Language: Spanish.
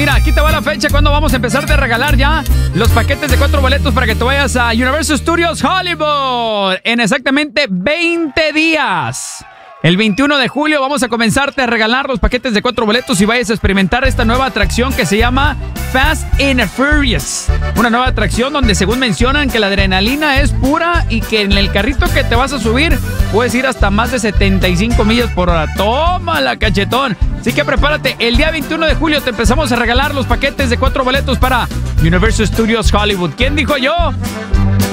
mira, aquí te va la fecha cuando vamos a empezar a regalar ya los paquetes de 4 boletos para que te vayas a Universal Studios Hollywood en exactamente 20 días. El 21 de julio vamos a comenzarte a regalar los paquetes de 4 boletos y vayas a experimentar esta nueva atracción que se llama Fast and Furious. Una nueva atracción donde según mencionan que la adrenalina es pura y que en el carrito que te vas a subir puedes ir hasta más de 75 millas por hora. ¡Tómala, cachetón! Así que prepárate, el día 21 de julio te empezamos a regalar los paquetes de 4 boletos para Universal Studios Hollywood. ¿Quién dijo yo?